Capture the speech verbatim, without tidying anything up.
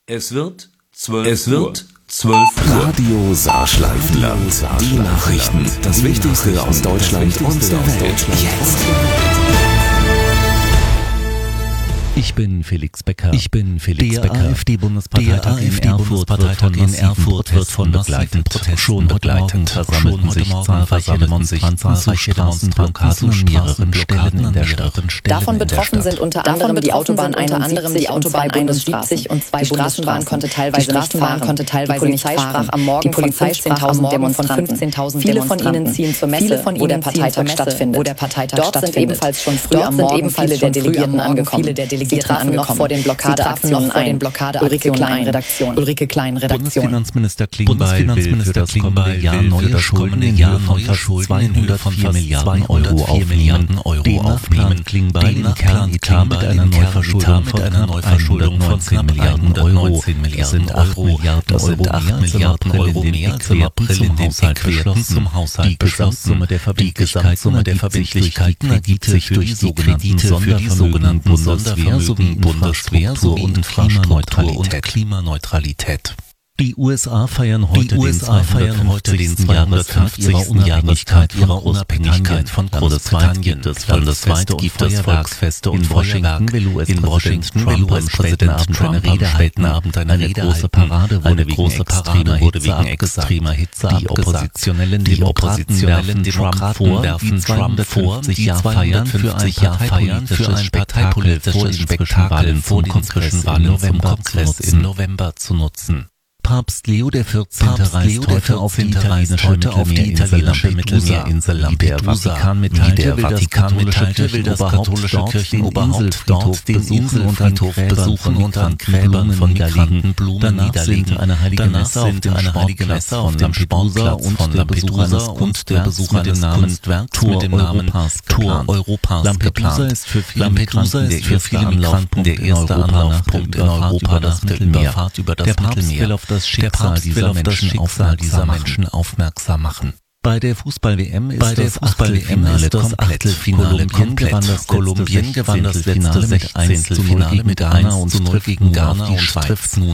Es wird zwölf Es wird zwölf Uhr. Radio Saarschleifenland. Die Nachrichten. Das Wichtigste aus Deutschland und der Welt. Jetzt. Ich bin Felix Becker. Ich bin Felix der Becker. AfD-Bundesparteitag in Erfurt wird in Erfurt wird von begleitend schon begleitend versammelten sich zahlreiche Demonstranten zu Straßenblockaden an mehreren Stellen in der Stadt. Davon betroffen sind unter anderem die Autobahn einundsiebzig und zwei Bundesstraßen und zwei Straßenbahn konnte teilweise nicht fahren, konnte teilweise nicht fahren. Am Morgen die Polizei sprach am Morgen von fünfzehntausend Viele von ihnen ziehen zur Messe, wo der Parteitag stattfindet. Dort sind ebenfalls schon früh am Morgen viele der Delegierten angekommen. Sie trafen noch vor den Blockadeaktionen ein. Ulrike Klein, Redaktion. Ulrike Klein, Redaktion. Bundesfinanzminister Klingbeil will für das kommende Jahr neue Schulden in Höhe von fast zweihundertvier Milliarden Euro aufnehmen. Demnach plant Klingbeil im Kernetat mit einer Neuverschuldung von knapp hundertneunzehn Milliarden Euro. Das sind acht Milliarden Euro mehr als im April in den Haushalt beschlossen. Die Gesamtsumme der Verbindlichkeiten ergibt sich durch die Kredite für die sogenannten Sonderwehr sowie Bundeswehr sowie Infrastruktur und Klimaneutralität. Die U S A feiern heute den zweihundertfünfzigsten Jahrestag ihrer Unabhängigkeit von Großbritannien. Landesweit gibt es Volksfeste und Washington will US-Präsident Trump am späten Abend eine Rede halten. Eine große Parade wurde wegen extremer Hitze abgesagt. Die Oppositionellen Demokraten werfen Trump vor, die zweihundertfünfzig für ein parteipolitisches Spektakel vor den Kongress im November zu nutzen. Papst Leo der vierzehnte. reist heute auf die italienische Mittelmeerinsel Lampedusa. Der Vatikan mitteilte, will das katholische Kirchenoberhaupt dort den Inselfriedhof besuchen und an Gräbern von Migranten Blumen niederlegen. Danach sind eine heilige Messe auf dem Sportplatz von Lampedusa und der Besuch mit dem Namen Tor Europas Tor Europas Lampedusa ist für viele Migranten der erste Anlaufpunkt in Europa, das Mittelmeer. Der Papst will auf das Schicksal dieser Menschen aufmerksam machen. Bei der Fußball-W M ist das Achtelfinale komplett. Kolumbien gewann das Kolumbien gewann das letzte Sechzehntelfinale mit eins zu null gegen Ghana und trifft nun